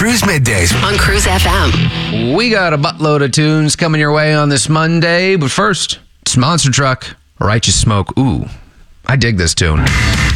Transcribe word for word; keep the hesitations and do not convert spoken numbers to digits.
Cruise Middays on Cruise F M. We got a buttload of tunes coming your way on this Monday, but first, it's Monster Truck, Righteous Smoke. Ooh, I dig this tune.